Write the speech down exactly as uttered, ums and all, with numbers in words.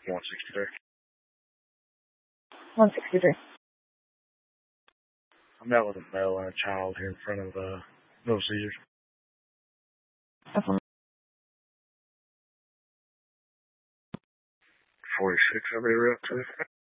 one sixty-three. one sixty-three. I'm out with a male and a child here in front of uh, Little Caesars. That's one. forty-six, I'll be real too.